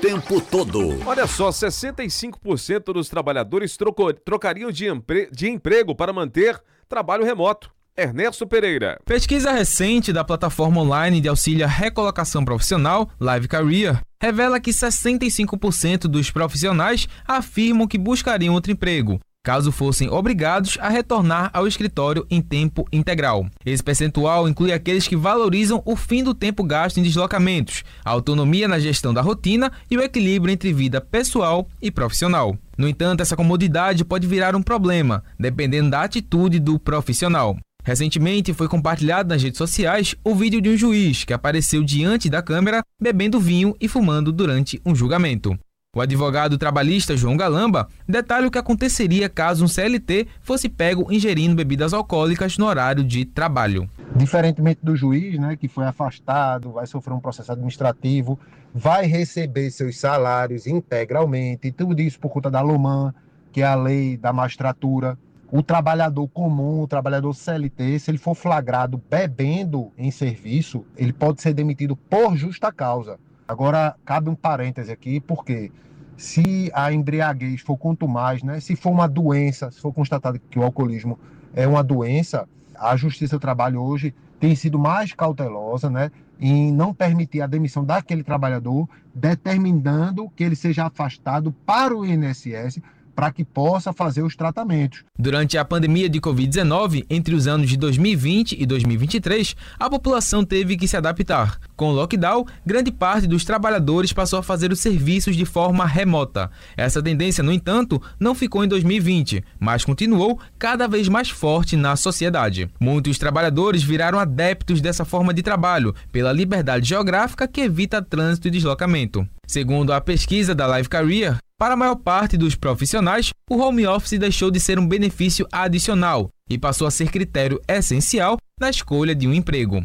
tempo todo. Olha só, 65% dos trabalhadores trocariam de emprego para manter trabalho remoto. Ernesto Pereira. Pesquisa recente da plataforma online de auxílio à recolocação profissional, Live Career, revela que 65% dos profissionais afirmam que buscariam outro emprego, caso fossem obrigados a retornar ao escritório em tempo integral. Esse percentual inclui aqueles que valorizam o fim do tempo gasto em deslocamentos, a autonomia na gestão da rotina e o equilíbrio entre vida pessoal e profissional. No entanto, essa comodidade pode virar um problema, dependendo da atitude do profissional. Recentemente foi compartilhado nas redes sociais o vídeo de um juiz que apareceu diante da câmera bebendo vinho e fumando durante um julgamento. O advogado trabalhista João Galamba detalha o que aconteceria caso um CLT fosse pego ingerindo bebidas alcoólicas no horário de trabalho. Diferentemente do juiz, né, que foi afastado, vai sofrer um processo administrativo, vai receber seus salários integralmente, tudo isso por conta da LOMAN, que é a lei da magistratura. O trabalhador comum, o trabalhador CLT, se ele for flagrado bebendo em serviço, ele pode ser demitido por justa causa. Agora, cabe um parêntese aqui, porque se a embriaguez for contumaz, né, se for uma doença, se for constatado que o alcoolismo é uma doença, a Justiça do Trabalho hoje tem sido mais cautelosa, né, em não permitir a demissão daquele trabalhador, determinando que ele seja afastado para o INSS, para que possa fazer os tratamentos. Durante a pandemia de Covid-19, entre os anos de 2020 e 2023, a população teve que se adaptar. Com o lockdown, grande parte dos trabalhadores passou a fazer os serviços de forma remota. Essa tendência, no entanto, não ficou em 2020, mas continuou cada vez mais forte na sociedade. Muitos trabalhadores viraram adeptos dessa forma de trabalho, pela liberdade geográfica que evita trânsito e deslocamento. Segundo a pesquisa da Live Career, para a maior parte dos profissionais, o home office deixou de ser um benefício adicional e passou a ser critério essencial na escolha de um emprego.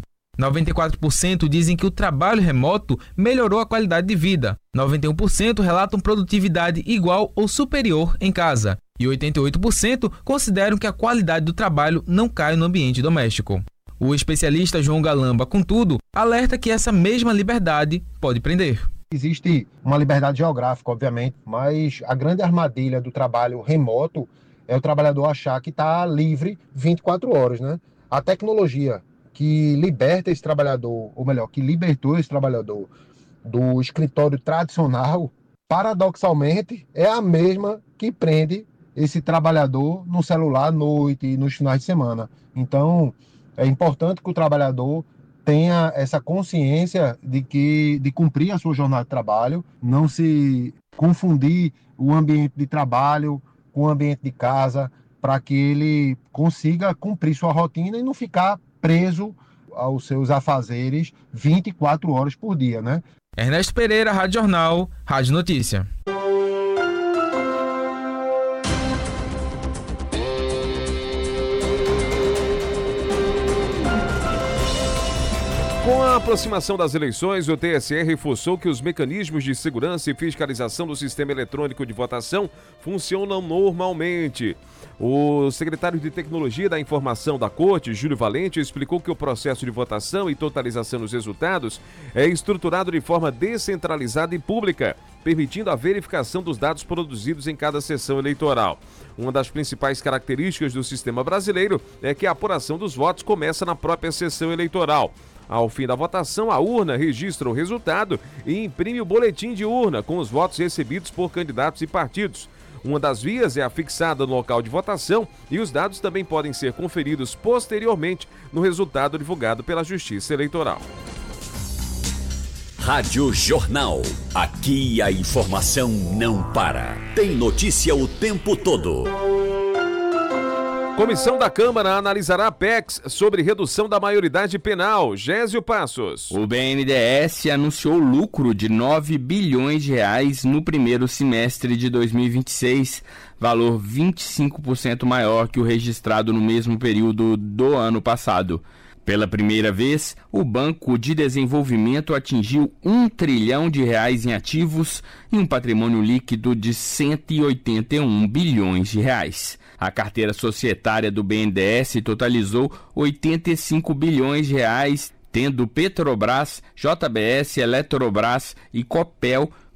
94% dizem que o trabalho remoto melhorou a qualidade de vida. 91% relatam produtividade igual ou superior em casa. E 88% consideram que a qualidade do trabalho não cai no ambiente doméstico. O especialista João Galamba, contudo, alerta que essa mesma liberdade pode prender. Existe uma liberdade geográfica, obviamente, mas a grande armadilha do trabalho remoto é o trabalhador achar que está livre 24 horas, né? A tecnologia que liberta esse trabalhador, ou melhor, que libertou esse trabalhador do escritório tradicional, paradoxalmente, é a mesma que prende esse trabalhador no celular à noite e nos finais de semana. Então, é importante que o trabalhador tenha essa consciência de cumprir a sua jornada de trabalho, não se confundir o ambiente de trabalho com o ambiente de casa, para que ele consiga cumprir sua rotina e não ficar preso aos seus afazeres 24 horas por dia, né? Ernesto Pereira, Rádio Jornal, Rádio Notícia. Com a aproximação das eleições, o TSE reforçou que os mecanismos de segurança e fiscalização do sistema eletrônico de votação funcionam normalmente. O secretário de Tecnologia da Informação da Corte, Júlio Valente, explicou que o processo de votação e totalização dos resultados é estruturado de forma descentralizada e pública, permitindo a verificação dos dados produzidos em cada sessão eleitoral. Uma das principais características do sistema brasileiro é que a apuração dos votos começa na própria sessão eleitoral. Ao fim da votação, a urna registra o resultado e imprime o boletim de urna com os votos recebidos por candidatos e partidos. Uma das vias é afixada no local de votação e os dados também podem ser conferidos posteriormente no resultado divulgado pela Justiça Eleitoral. Rádio Jornal. Aqui a informação não para. Tem notícia o tempo todo. Comissão da Câmara analisará PECs sobre redução da maioridade penal. Gésio Passos. O BNDES anunciou lucro de 9 bilhões de reais no primeiro semestre de 2026, valor 25% maior que o registrado no mesmo período do ano passado. Pela primeira vez, o Banco de Desenvolvimento atingiu R$1 trilhão em ativos e um patrimônio líquido de 181 bilhões de reais. A carteira societária do BNDES totalizou 85 bilhões de reais, tendo Petrobras, JBS, Eletrobras e Copel